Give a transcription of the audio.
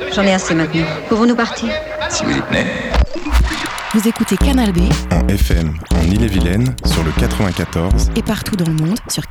J'en ai assez maintenant. Pouvons-nous partir? Si vous y tenez. Vous écoutez Canal B En FM, en Ille-et-Vilaine, sur le 94 et partout dans le monde sur